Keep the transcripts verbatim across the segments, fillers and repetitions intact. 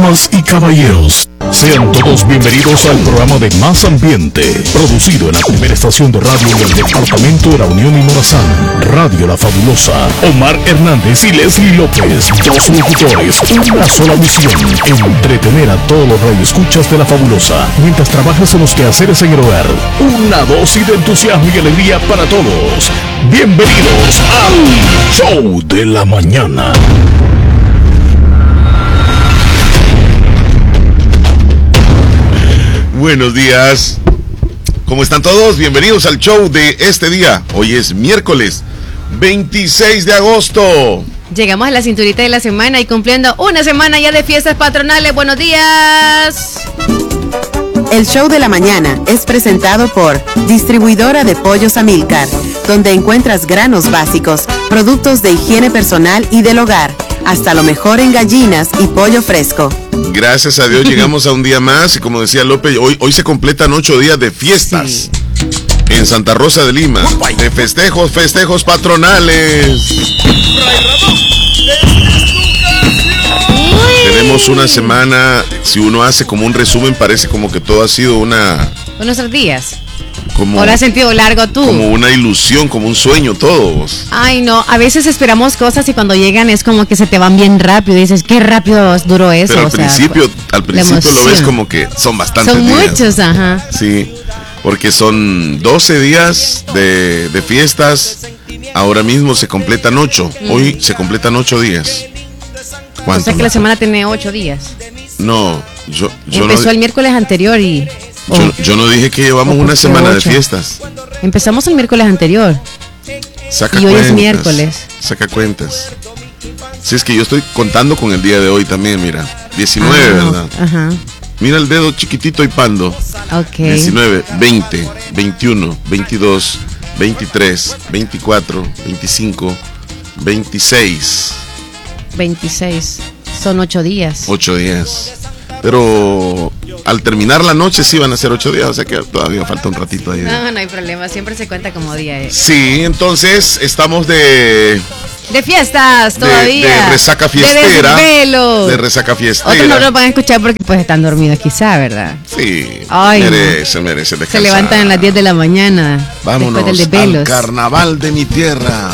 Damas y caballeros, sean todos bienvenidos al programa de Más Ambiente, producido en la primera estación de radio del departamento de La Unión y Morazán, Radio La Fabulosa. Omar Hernández y Leslie López, dos locutores, una sola misión: entretener a todos los radioescuchas de La Fabulosa mientras trabajas en los quehaceres en el hogar. Una dosis de entusiasmo y alegría para todos. Bienvenidos al Show de la Mañana. Buenos días, ¿cómo están todos? Bienvenidos al show de este día. Hoy es miércoles veintiséis de agosto. Llegamos a la cinturita de la semana y cumpliendo una semana ya de fiestas patronales. Buenos días. El show de la mañana es presentado por Distribuidora de Pollos Amilcar, donde encuentras granos básicos, productos de higiene personal y del hogar, hasta lo mejor en gallinas y pollo fresco. Gracias a Dios llegamos a un día más y como decía López, hoy, hoy se completan ocho días de fiestas sí. en Santa Rosa de Lima, de festejos, festejos patronales. Tenemos una semana, si uno hace como un resumen, parece como que todo ha sido una... Buenos días. Como, ¿O lo has sentido largo tú? Como una ilusión, como un sueño, todos. Ay, no, a veces esperamos cosas y cuando llegan es como que se te van bien rápido y dices, qué rápido duró eso. Pero al o sea, principio, al principio lo ves como que son bastantes Son días. muchos, ajá. Sí, porque son doce días de, de fiestas, ahora mismo se completan ocho, mm. hoy se completan ocho días. O sea que la semana tiene ocho días. No, yo, yo Empezó no, el miércoles anterior y... Yo, oh, yo no dije que llevamos una semana ocho. de fiestas. Empezamos el miércoles anterior. Saca y hoy cuentas, es miércoles. Saca cuentas. Si es que yo estoy contando con el día de hoy también, mira. diecinueve, ah, ¿verdad? Ajá. Mira el dedo chiquitito y pando. Ok. diecinueve, veinte, veintiuno, veintidós, veintitrés, veinticuatro, veinticinco, veintiséis. veintiséis. Son ocho días. Ocho días. Pero al terminar la noche sí van a ser ocho días, o sea que todavía falta un ratito ahí. No, no hay problema, siempre se cuenta como día. Eh. Sí, entonces estamos de... De fiestas todavía. De, de resaca fiestera. De desvelo. De resaca fiestera. Otros no lo van a escuchar porque pues están dormidos quizá, ¿verdad? Sí. Ay, merece, no. merece descansar. Se levantan a las diez de la mañana. Vámonos después del desvelos. al carnaval de mi tierra.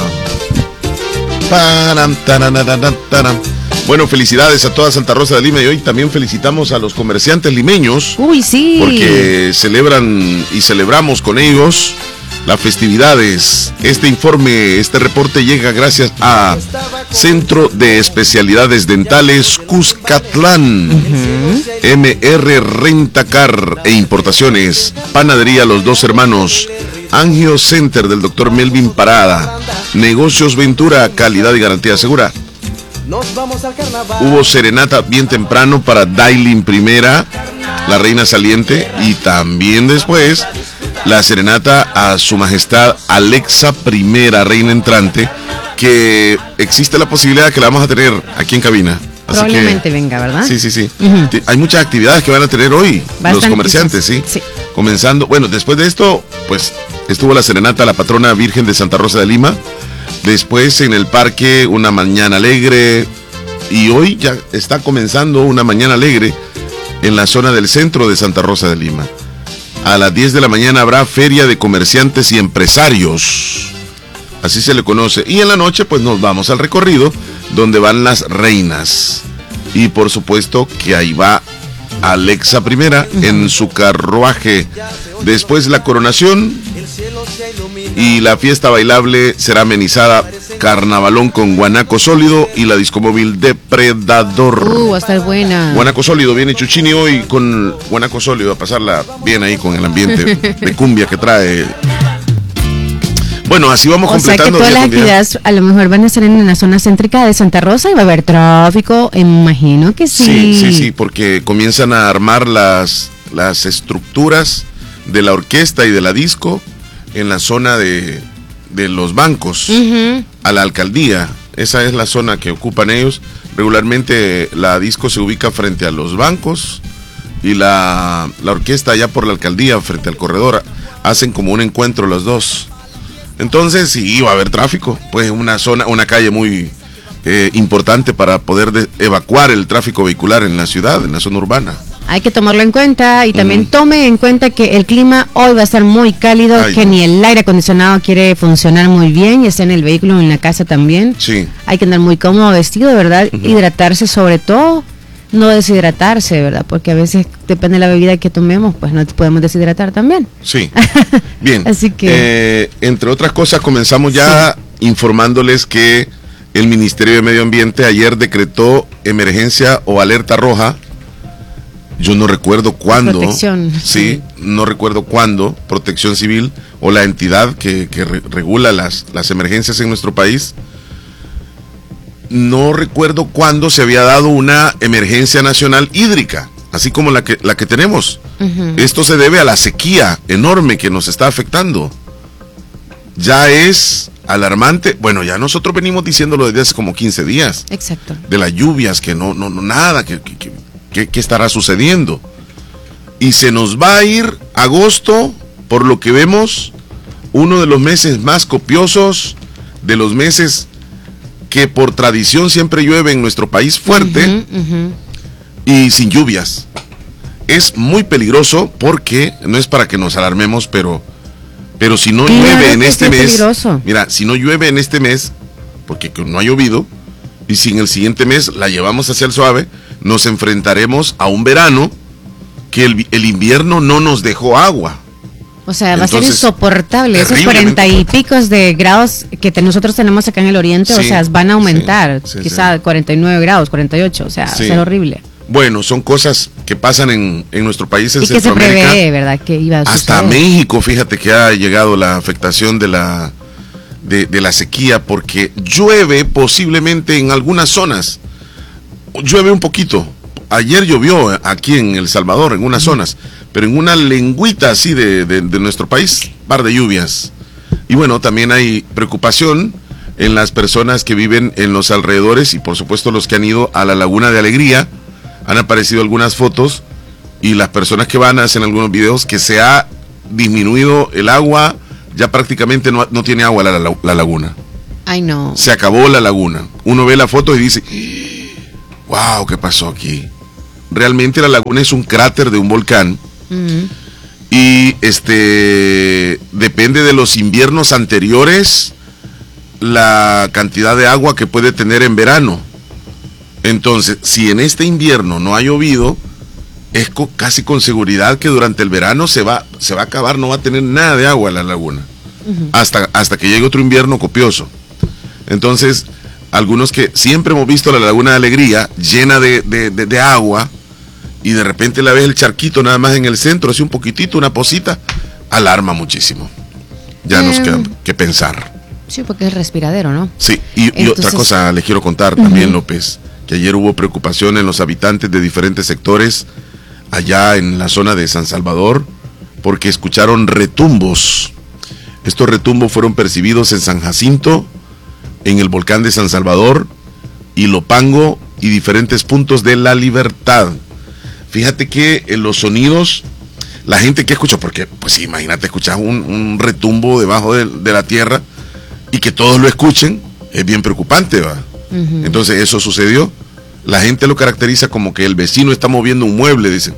Param, taran, taran, taran. Bueno, felicidades a toda Santa Rosa de Lima y hoy también felicitamos a los comerciantes limeños. Uy, sí. Porque celebran y celebramos con ellos las festividades. Este informe, este reporte llega gracias a Centro de Especialidades Dentales Cuscatlán, uh-huh. M R Rentacar e Importaciones, Panadería Los Dos Hermanos, Angio Center del doctor Melvin Parada, Negocios Ventura, calidad y garantía segura. Nos vamos al carnaval. Hubo serenata bien temprano para Dailin Primera, la reina saliente, y también después la serenata a su majestad Alexa Primera, reina entrante, que existe la posibilidad de que la vamos a tener aquí en cabina. Así Probablemente que, venga, ¿verdad? Sí, sí, sí. Uh-huh. Hay muchas actividades que van a tener hoy los comerciantes, ¿sí? Sí. Comenzando, bueno, después de esto, pues estuvo la serenata a la patrona Virgen de Santa Rosa de Lima. Después en el parque una mañana alegre y hoy ya está comenzando una mañana alegre en la zona del centro de Santa Rosa de Lima. A las diez de la mañana habrá feria de comerciantes y empresarios, así se le conoce. Y en la noche pues nos vamos al recorrido donde van las reinas. Y por supuesto que ahí va Alexa Primera uh-huh. en su carruaje. Después la coronación y la fiesta bailable será amenizada carnavalón con guanaco sólido y la discomóvil Depredador. Uh, va a estar buena. Guanaco sólido, viene Chuchini hoy con guanaco sólido a pasarla bien ahí con el ambiente de cumbia que trae. Bueno, así vamos o completando. O sea que todas las actividades a lo mejor van a ser en la zona céntrica de Santa Rosa y va a haber tráfico, imagino que sí. Sí, sí, sí, porque comienzan a armar las, las estructuras de la orquesta y de la disco en la zona de, de los bancos, uh-huh. a la alcaldía. Esa es la zona que ocupan ellos. Regularmente la disco se ubica frente a los bancos y la, la orquesta allá por la alcaldía, frente al corredor. Hacen como un encuentro los dos. Entonces sí, va a haber tráfico. Pues una zona, una calle muy, eh, importante para poder de, evacuar el tráfico vehicular en la ciudad, en la zona urbana. Hay que tomarlo en cuenta y también uh-huh. tome en cuenta que el clima hoy va a estar muy cálido, Ay, que no. ni el aire acondicionado quiere funcionar muy bien, y está en el vehículo o en la casa también. Sí. Hay que andar muy cómodo vestido, ¿verdad? Uh-huh. Hidratarse sobre todo, no deshidratarse, ¿verdad? Porque a veces depende de la bebida que tomemos, pues no podemos deshidratar también. Sí. Bien. Así que eh, entre otras cosas, comenzamos ya sí. informándoles que el Ministerio de Medio Ambiente ayer decretó emergencia o alerta roja. Yo no recuerdo cuándo, Protección. sí, no recuerdo cuándo, Protección Civil o la entidad que, que re, regula las, las emergencias en nuestro país, no recuerdo cuándo se había dado una emergencia nacional hídrica, así como la que, la que tenemos. Uh-huh. Esto se debe a la sequía enorme que nos está afectando. Ya es alarmante. Bueno, ya nosotros venimos diciéndolo desde hace como quince días. Exacto. De las lluvias, que no, no, no nada, que... que, que ¿Qué, ¿Qué estará sucediendo? Y se nos va a ir agosto, por lo que vemos, uno de los meses más copiosos, de los meses que por tradición siempre llueve en nuestro país fuerte, uh-huh, uh-huh. y sin lluvias. Es muy peligroso porque, no es para que nos alarmemos, pero, pero si no claro llueve en este mes, peligroso. Mira, si no llueve en este mes, porque no ha llovido, y si en el siguiente mes la llevamos hacia el suave, nos enfrentaremos a un verano que el, el invierno no nos dejó agua. O sea, va Entonces, a ser insoportable. Esos cuarenta y picos de grados que te, nosotros tenemos acá en el oriente, sí, o sea, van a aumentar. Sí, sí, quizá sí. cuarenta y nueve grados, cuarenta y ocho, o sea, sí. va a ser horrible. Bueno, son cosas que pasan en, en nuestro país, en y Centroamérica. Y que se prevé, ¿verdad? Que iba a Hasta México, fíjate que ha llegado la afectación de la, de, de la sequía, porque llueve posiblemente en algunas zonas. Llueve un poquito. Ayer llovió aquí en El Salvador, en unas zonas, pero en una lengüita así de, de, de nuestro país, par de lluvias. Y bueno, también hay preocupación en las personas que viven en los alrededores y por supuesto los que han ido a la Laguna de Alegría. Han aparecido algunas fotos y las personas que van hacen algunos videos que se ha disminuido el agua, ya prácticamente no, no tiene agua la, la, la laguna. Ay, no. Se acabó la laguna. Uno ve la foto y dice... wow, ¿qué pasó aquí? Realmente la laguna es un cráter de un volcán. Uh-huh. Y este depende de los inviernos anteriores la cantidad de agua que puede tener en verano. Entonces, si en este invierno no ha llovido, es co- casi con seguridad que durante el verano se va, se va a acabar, no va a tener nada de agua en la laguna. Uh-huh. Hasta, hasta que llegue otro invierno copioso. Entonces, algunos que siempre hemos visto la Laguna de Alegría llena de, de, de, de agua y de repente la ves el charquito nada más en el centro, así un poquitito, una posita, alarma muchísimo. Ya eh, nos queda que pensar. Sí, porque es respiradero, ¿no? Sí, y, Entonces, y otra cosa les quiero contar también, uh-huh. López, que ayer hubo preocupación en los habitantes de diferentes sectores allá en la zona de San Salvador porque escucharon retumbos. Estos retumbos fueron percibidos en San Jacinto, en el volcán de San Salvador, Ilopango y diferentes puntos de La Libertad. Fíjate que en los sonidos, la gente que escuchó, porque pues imagínate escuchar un, un retumbo debajo de, de la tierra y que todos lo escuchen, es bien preocupante, ¿va? Uh-huh. Entonces eso sucedió. La gente lo caracteriza como que el vecino está moviendo un mueble, dicen.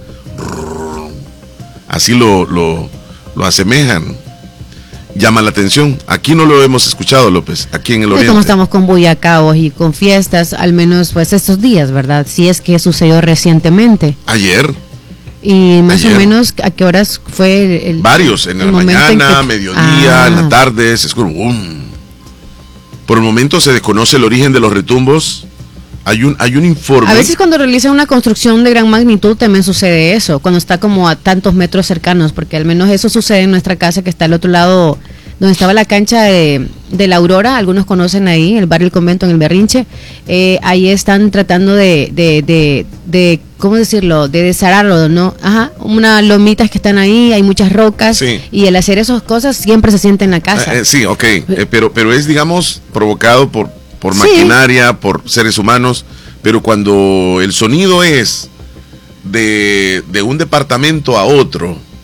Así lo, lo, lo asemejan. Llama la atención. Aquí no lo hemos escuchado, López, aquí en el oriente. Como estamos con bullacaos y con fiestas, al menos pues estos días, ¿verdad? Si es que sucedió recientemente. Ayer. Y más Ayer. o menos, ¿a qué horas fue el Varios, en el la mañana, en que... mediodía, ah. en la tarde, se escucha ¡um! Por el momento se desconoce el origen de los retumbos. Hay un, hay un informe. A veces cuando realizan una construcción de gran magnitud también sucede eso, cuando está como a tantos metros cercanos, porque al menos eso sucede en nuestra casa que está al otro lado, donde estaba la cancha de, de la Aurora, algunos conocen ahí, el barrio El Convento en el Berrinche. Eh, ahí están tratando de, de, de, de, ¿cómo decirlo?, de desararlo, ¿no? Ajá, unas lomitas que están ahí, hay muchas rocas, sí. Y el hacer esas cosas siempre se siente en la casa. Eh, eh, sí, ok, eh, pero, pero es, digamos, provocado por... por sí. maquinaria, por seres humanos, pero cuando el sonido es de, de un departamento a otro,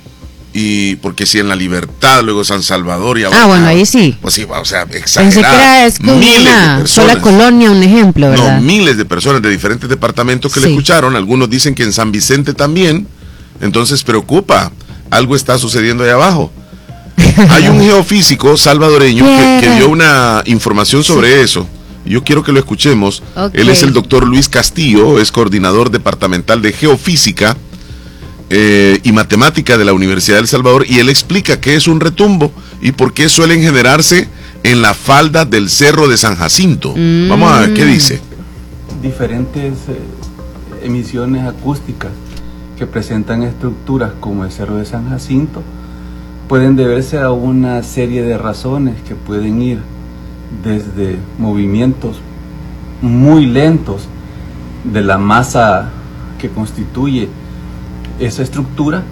Y porque si en La Libertad, luego San Salvador y abajo. Ah, bueno, ahí sí. Pues sí, o sea, Pensé que exagerada. era es como Miles de una personas. sola colonia, un ejemplo, ¿verdad? No, miles de personas de diferentes departamentos que Sí. le escucharon. Algunos dicen que en San Vicente también. Entonces preocupa. Algo está sucediendo ahí abajo. Hay un geofísico salvadoreño que, que dio una información sobre sí. eso. Yo quiero que lo escuchemos. Okay. Él es el doctor Luis Castillo, es coordinador departamental de geofísica eh, y matemática de la Universidad de El Salvador, y él explica qué es un retumbo y por qué suelen generarse en la falda del Cerro de San Jacinto. Mm. Vamos a ver qué dice. Diferentes eh, emisiones acústicas que presentan estructuras como el Cerro de San Jacinto pueden deberse a una serie de razones que pueden ir desde movimientos muy lentos de la masa que constituye esa estructura,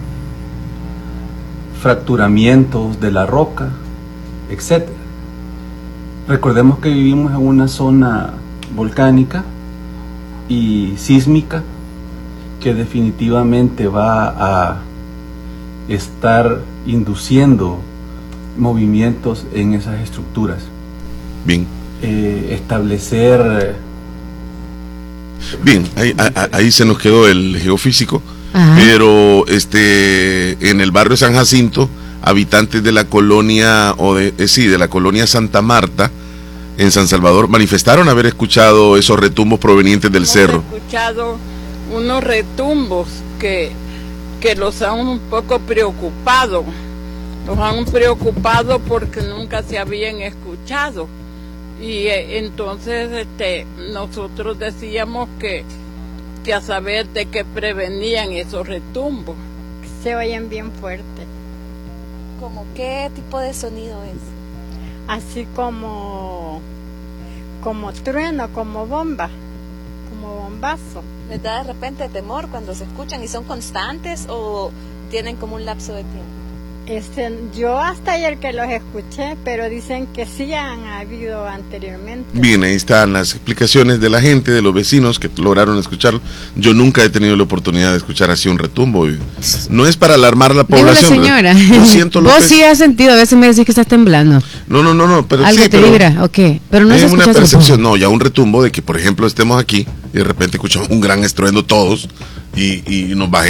fracturamientos de la roca, etcétera. Recordemos que vivimos en una zona volcánica y sísmica que definitivamente va a estar induciendo movimientos en esas estructuras. Bien. Eh, establecer... Bien, ahí, ahí, ahí se nos quedó el geofísico. Ajá. Pero este en el barrio San Jacinto, habitantes de la colonia, o de, eh, sí, de la colonia Santa Marta, en San Salvador, manifestaron haber escuchado esos retumbos provenientes del Hemos cerro. escuchado unos retumbos que, que los han un poco preocupado. Los han preocupado porque nunca se habían escuchado. Y eh, entonces este, nosotros decíamos que, que a saber de qué prevenían esos retumbos. Se oyen bien fuerte. ¿Cómo qué tipo de sonido es? Así como, como trueno, como bomba, como bombazo. ¿Les da de repente temor cuando se escuchan y son constantes o tienen como un lapso de tiempo? Este, yo hasta ayer que los escuché, pero dicen que sí han habido anteriormente. Bien, ahí están las explicaciones de la gente, de los vecinos que lograron escucharlo. Yo nunca he tenido la oportunidad de escuchar así un retumbo. No es para alarmar a la población. Digo la señora, yo siento vos que... sí has sentido, a veces me decís que estás temblando. No, no, no, no, pero algo sí, te pero vibra, ok, pero no es se una escucha percepción, no, ya un retumbo de que, por ejemplo, estemos aquí y de repente escuchamos un gran estruendo todos y, y nos bajemos.